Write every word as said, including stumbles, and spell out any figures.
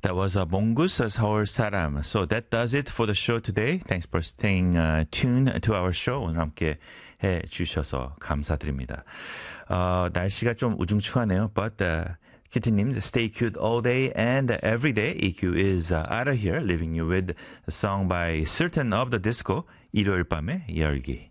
That was a Mongoose 서울 사람. So that does it for the show today. Thanks for staying uh, tuned to our show. 오늘 함께 해 주셔서 감사드립니다. 어, 날씨가 좀 우중충하네요. But uh, 키트님, stay cute all day and every day. E Q is uh, out of here, leaving you with a song by Certain of the Disco, 일요일 밤의 열기.